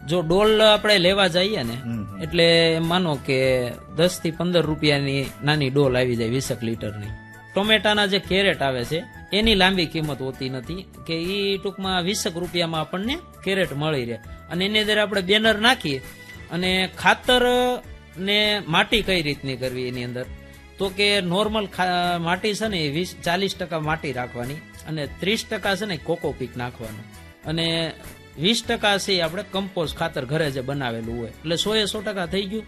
જો ડોલ આપણે લેવા જઈએ ને એટલે એમ માનો કે 10 થી 15 રૂપિયાની નાની ડોલ આવી જાય 20 લીટરની. ટોમેટાના જે કેરેટ આવે છે એની લાંબી કિંમત હોતી નથી કે ઈ ટૂંકમાં 20 રૂપિયામાં આપણને કેરેટ મળી રહે. અને એની અંદર આપણે બેનર નાખીએ અને ખાતર ને માટી કઈ રીતની કરવી એની અંદર, તો કે નોર્મલ માટી છે ને 40% માટી રાખવાની અને 30% છે ને કોકોપીટ નાખવાનું અને 20% છે આપણે કમ્પોસ્ટ ખાતર ઘરે જે બનાવેલું હોય, એટલે 100% થઈ ગયું.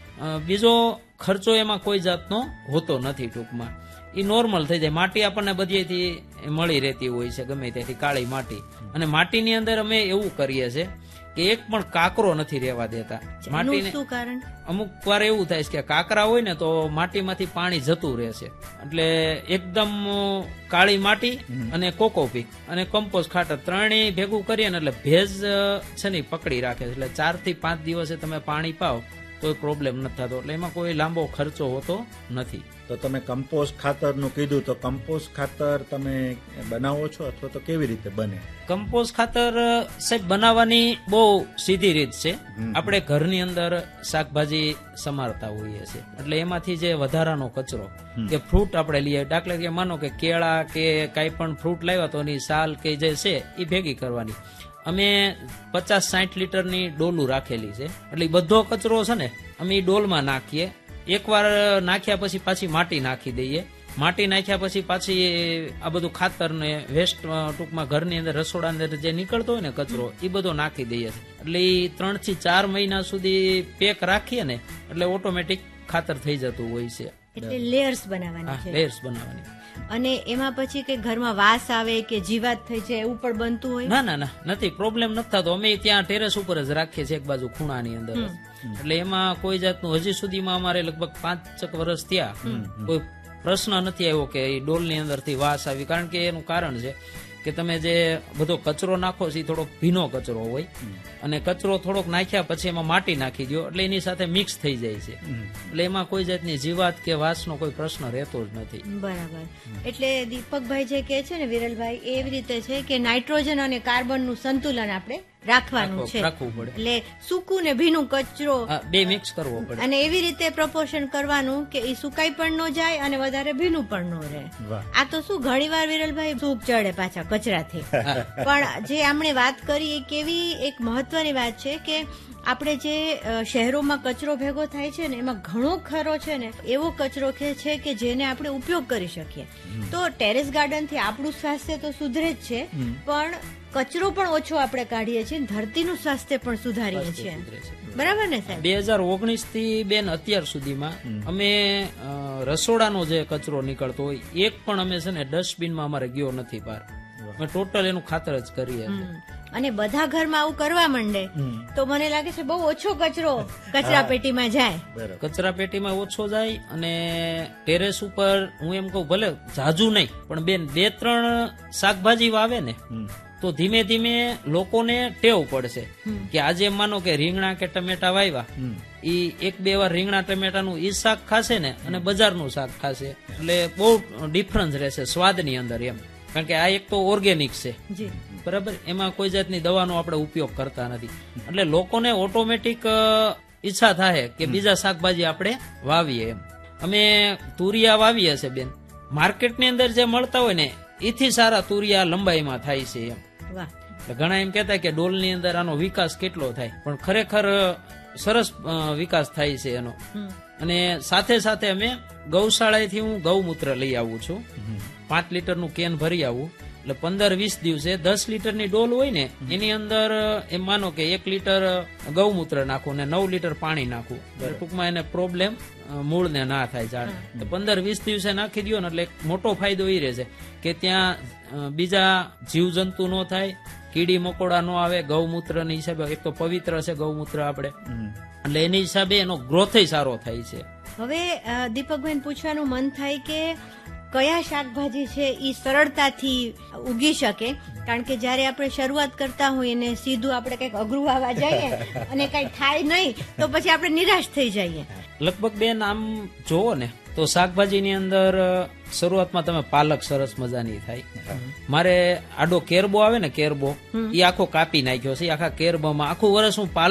બીજો ખર્ચો એમાં કોઈ જાતનો હોતો નથી. ટૂંકમાં એ નોર્મલ થઈ જાય. માટી આપણને બધીથી મળી રહેતી હોય છે ગમે ત્યાંથી, કાળી માટી. અને માટીની અંદર અમે એવું કરીએ છીએ કે એક પણ કાકરો નથી રહેવા દેતા માટીને. અમુક વાર એવું થાય છે કે કાકરા હોય ને તો માટીમાંથી પાણી જતું રહેશે, એટલે એકદમ કાળી માટી અને કોકોપીટ અને કમ્પોસ્ટ ખાતર ત્રણેય ભેગું કરીએ ને એટલે ભેજ છે ને પકડી રાખે છે. એટલે 4 થી 5 દિવસે તમે પાણી પાવ તો પ્રોબ્લેમ નથી થતો, એટલે એમાં કોઈ લાંબો ખર્ચો હોતો નથી. તો તમે કમ્પોસ્ટ ખાતરનું કીધું, તો કમ્પોસ્ટ ખાતર તમે બનાવો છો અથવા તો કેવી રીતે બને? કમ્પોસ્ટ ખાતર સાહેબ બનાવવાની બહુ સીધી રીત છે. આપણે ઘરની અંદર શાકભાજી સમારતા હોઈએ છીએ, એટલે એમાંથી જે વધારાનો કચરો કે ફ્રૂટ આપણે લઈએ, દાખલા કે માનો કે કેળા કે કઈ પણ ફ્રૂટ લાવ્યા તો એની સાલ કે જે છે એ ભેગી કરવાની. અમે 50-60 લીટરની ડોલું રાખેલી છે, એટલે બધો કચરો છે ને અમે એ ડોલમાં નાખીએ. એકવાર નાખ્યા પછી પાછી માટી નાખી દઈએ. માટી નાખ્યા પછી પાછી આ બધું ખાતર ને વેસ્ટ ટૂંકમાં ઘરની અંદર રસોડાની અંદર જે નીકળતો હોય ને કચરો એ બધો નાખી દઈએ. એટલે એ 3 થી 4 મહિના સુધી પેક રાખીએ ને એટલે ઓટોમેટિક ખાતર થઈ જતું હોય છે. એટલે લેયર્સ બનાવવાની છે. લેયર્સ બનાવવાની. અને એમાં પછી કે ઘરમાં વાસ આવે કે જીવાત થઈ જાય એવું પણ બનતું હોય? ના નથી, પ્રોબ્લેમ નથી થતો. અમે ત્યાં ટેરેસ ઉપર જ રાખીએ છીએ, એક બાજુ ખૂણાની અંદર. એટલે એમાં કોઈ જાતનું હજી સુધીમાં અમારે લગભગ 5 વર્ષ થયા કોઈ પ્રશ્ન નથી આવ્યો કે એ ડોલની અંદરથી વાસ આવી. કારણ કે એનું કારણ છે કે તમે જે બધો કચરો નાખો છો એ થોડોક ભીનો કચરો હોય અને કચરો થોડોક નાખ્યા પછી એમાં માટી નાખી દો એટલે એની સાથે મિક્સ થઈ જાય છે, એટલે એમાં કોઈ જાતની જીવાત કે વાસનો કોઈ પ્રશ્ન રહેતો જ નથી. બરાબર. એટલે દીપકભાઈ જે કે છે ને વિરલભાઈ, એવી રીતે છે કે નાઇટ્રોજન અને કાર્બનનું સંતુલન આપણે રાખવાનું છે, રાખવું પડે. એટલે સૂકું ને ભીનું કચરો બે મિક્સ કરવો પડે અને એવી રીતે પ્રપોર્શન કરવાનું કે એ સુકાઈ પણ ન જાય અને વધારે ભીનું પણ ન રહે. આ તો શું ઘણી વાર વિરલભાઈ સૂપ ચડે પાછા કચરાથી. પણ જે આપણે વાત કરી એ કેવી એક મહત્વની વાત છે કે આપણે જે શહેરોમાં કચરો ભેગો થાય છે ને એમાં ઘણો ખરો છે ને એવો કચરો છે કે જેને આપણે ઉપયોગ કરી શકીએ. તો ટેરેસ ગાર્ડન થી આપણું સ્વાસ્થ્ય તો સુધરે જ છે, પણ કચરો પણ ઓછો આપણે કાઢીએ છીએ, ધરતીનું સ્વાસ્થ્ય પણ સુધારીએ છીએ. બરાબર ને સાહેબ? 2019 થી બેન અત્યાર સુધીમાં અમે રસોડાનો જે કચરો નીકળતો હોય એક પણ અમે છે ને ડસ્ટબિનમાં અમારે ગયો નથી બહાર. અમે ટોટલ એનું ખાતર જ કરીએ. અને બધા ઘરમાં આવું કરવા માંડે તો મને લાગે છે બહુ ઓછો કચરો કચરા પેટીમાં જાય. કચરા પેટીમાં ઓછો જાય. અને ટેરેસ ઉપર હું એમ કહું ભલે જાજુ નહીં પણ બેન 2-3 શાકભાજી વાવે ને તો ધીમે ધીમે લોકોને ટેવ પડશે કે આજે એમ માનો કે રીંગણા કે ટમેટા વાવ્યા, ઈ 1-2 વાર રીંગણા ટમેટાનું ઈ શાક ખાશે ને અને બજારનું શાક ખાશે એટલે બહુ ડિફરન્સ રહેશે સ્વાદની અંદર એમ. કારણ કે આ એક તો ઓર્ગેનિક છે, બરાબર, એમાં કોઈ જાતની દવાનો આપણે ઉપયોગ કરતા નથી. એટલે લોકોને ઓટોમેટિક ઈચ્છા થાય કે બીજા શાકભાજી આપણે વાવીએ એમ. અમે તુરિયા વાવીએ છે બેન, માર્કેટની અંદર જે મળતા હોય ને એથી સારા તુરિયા લંબાઈમાં થાય છે એમ. ઘણા એમ કહેતા કે ડોલની અંદર આનો વિકાસ કેટલો થાય, પણ ખરેખર સરસ વિકાસ થાય છે એનો. અને સાથે સાથે અમે ગૌશાળાથી હું ગૌમૂત્ર લઈ આવું છું, 5 લીટરનું કેન ભરી આવું. એટલે 15-20 દિવસે 10 લીટરની ડોલ હોય ને એની અંદર એમ માનો કે 1 લીટર ગૌમૂત્ર નાખું ને 9 લીટર પાણી નાખું. ટૂંકમાં એને પ્રોબ્લેમ મૂળને ના થાય ઝાડ. 15-20 દિવસે નાખી દો ને એટલે મોટો ફાયદો એ રહે છે કે ત્યાં બીજા જીવજંતુ ન થાય, કીડી મકોડા ન આવે. ગૌમૂત્રની હિસાબે એક તો પવિત્ર છે ગૌમૂત્ર આપણે, એટલે એની હિસાબે એનો ગ્રોથ સારો થાય છે. હવે દીપકભાઈ પૂછવાનું મન થાય કે કયા શાકભાજી છે એ સરળતાથી ઉગી શકે? કારણ કે જયારે આપણે શરૂઆત કરતા હોઈએ ને સીધું આપણે કઈક અઘરું આવવા જઈએ અને કઈ થાય નહીં તો પછી આપણે નિરાશ થઈ જઈએ. લગભગ બેન આમ જોવો ને તો શાકભાજીની અંદર શરૂઆતમાં તમે પાલક સરસ મજાની થાય. મારે આડો કેરબો આવે ને, કેરબો એ આખો કાપી નાખ્યો છે. આખા કેરબોમાં આખું વર્ષ હું